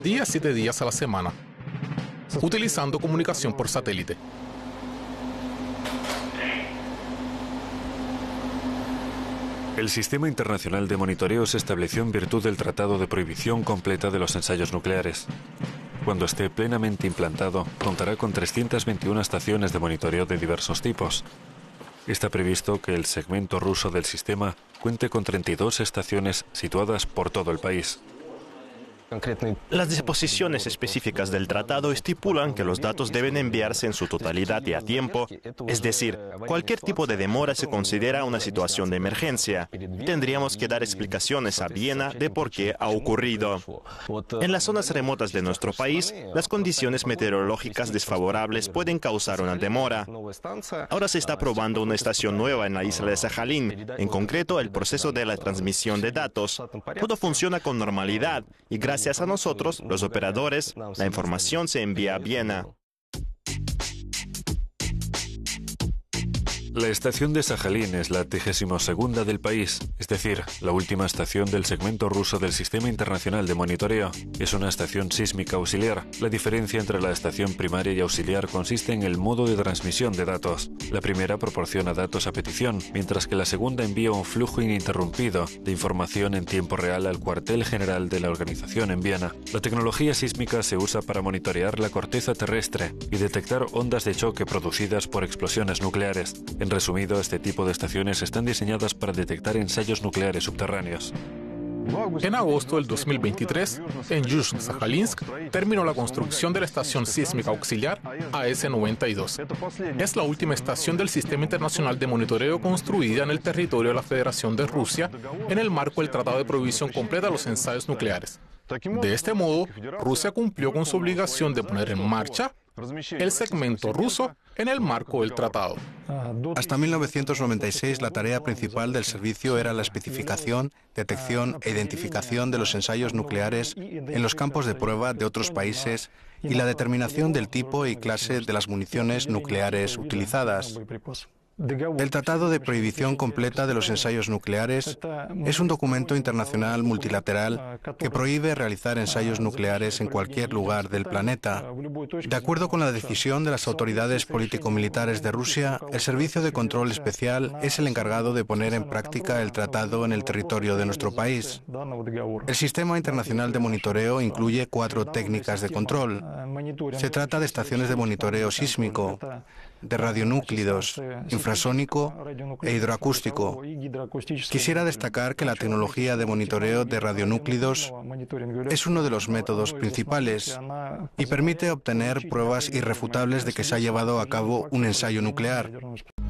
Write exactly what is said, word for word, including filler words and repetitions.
día siete días a la semana, utilizando comunicación por satélite. El Sistema Internacional de Monitoreo se estableció en virtud del Tratado de Prohibición Completa de los Ensayos Nucleares. Cuando esté plenamente implantado, contará con trescientas veintiuna estaciones de monitoreo de diversos tipos. Está previsto que el segmento ruso del sistema cuente con treinta y dos estaciones situadas por todo el país. Las disposiciones específicas del tratado estipulan que los datos deben enviarse en su totalidad y a tiempo, es decir, cualquier tipo de demora se considera una situación de emergencia. Tendríamos que dar explicaciones a Viena de por qué ha ocurrido. En las zonas remotas de nuestro país, las condiciones meteorológicas desfavorables pueden causar una demora. Ahora se está probando una estación nueva en la isla de Sajalín, en concreto el proceso de la transmisión de datos. Todo funciona con normalidad y gracias Gracias a nosotros, los operadores, la información se envía a Viena. La estación de Sajalín es la trigésima segunda del país, es decir, la última estación del segmento ruso del Sistema Internacional de Monitoreo. Es una estación sísmica auxiliar. La diferencia entre la estación primaria y auxiliar consiste en el modo de transmisión de datos. La primera proporciona datos a petición, mientras que la segunda envía un flujo ininterrumpido de información en tiempo real al cuartel general de la organización en Viena. La tecnología sísmica se usa para monitorear la corteza terrestre y detectar ondas de choque producidas por explosiones nucleares. En resumido, este tipo de estaciones están diseñadas para detectar ensayos nucleares subterráneos. En agosto del dos mil veintitrés, en Yuzhno-Sajalinsk, terminó la construcción de la estación sísmica auxiliar A S noventa y dos. Es la última estación del Sistema Internacional de Monitoreo construida en el territorio de la Federación de Rusia en el marco del Tratado de Prohibición Completa de los Ensayos Nucleares. De este modo, Rusia cumplió con su obligación de poner en marcha el segmento ruso en el marco del tratado. Hasta mil novecientos noventa y seis, la tarea principal del servicio era la especificación, detección e identificación de los ensayos nucleares en los campos de prueba de otros países y la determinación del tipo y clase de las municiones nucleares utilizadas. El Tratado de Prohibición Completa de los Ensayos Nucleares es un documento internacional multilateral que prohíbe realizar ensayos nucleares en cualquier lugar del planeta. De acuerdo con la decisión de las autoridades político-militares de Rusia, el Servicio de Control Especial es el encargado de poner en práctica el tratado en el territorio de nuestro país. El Sistema Internacional de Monitoreo incluye cuatro técnicas de control. Se trata de estaciones de monitoreo sísmico, de radionúclidos, infrasónico e hidroacústico. Quisiera destacar que la tecnología de monitoreo de radionúclidos es uno de los métodos principales y permite obtener pruebas irrefutables de que se ha llevado a cabo un ensayo nuclear.